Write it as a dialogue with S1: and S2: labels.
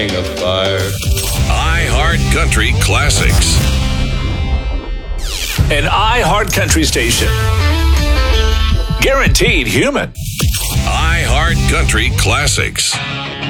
S1: of fire.
S2: iHeart Country Classics.
S3: An iHeart Country station. Guaranteed human.
S2: iHeart Country Classics.